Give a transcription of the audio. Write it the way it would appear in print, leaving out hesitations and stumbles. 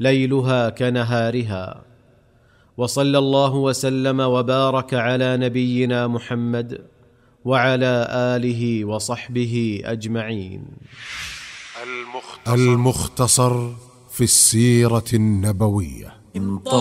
ليلها كنهارها. وصلى الله وسلم وبارك على نبينا محمد وعلى آله وصحبه أجمعين. المختصر في السيرة النبوية.